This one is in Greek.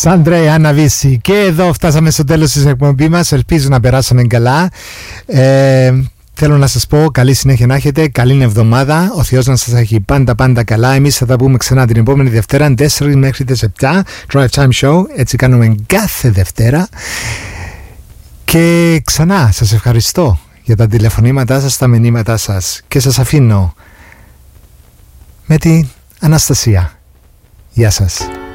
Andrea Αναβίση. Και εδώ φτάσαμε στο τέλος της εκπομπής μας. Ελπίζω να περάσαμε καλά. Θέλω να σας πω καλή συνέχεια να έχετε, καλή εβδομάδα. Ο Θεός να σας έχει πάντα καλά. Εμείς θα τα πούμε ξανά την επόμενη Δευτέρα 4 μέχρι τις 7 Drive Time Show. Έτσι κάνουμε κάθε Δευτέρα. Και ξανά σας ευχαριστώ για τα τηλεφωνήματά σας, τα μηνύματά σας. Και σας αφήνω με την Αναστασία. Γεια σας.